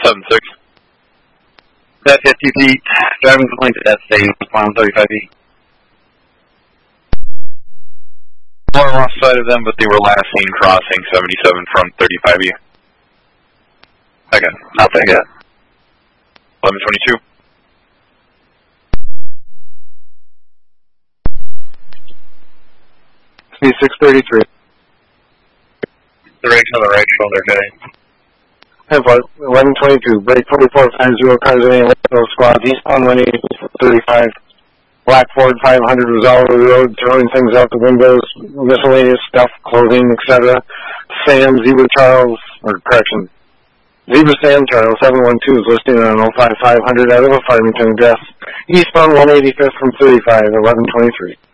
7-6. That 50 feet, driving complaint to that state, on 35E. More off side of them, but they were last seen crossing 77 from 35E. Okay, I'll take it. 1122. Speed 633. Direction of the right shoulder, okay. 1122, break 2450, cars in a squad, eastbound 180, 35. Black Ford 500 was all over the road, throwing things out the windows, miscellaneous stuff, clothing, etc. Sam, Zebra Charles, or correction, Zebra Sam Charles 712 is listed on 05500 out of a Farmington address, eastbound 185th from 35, 1123.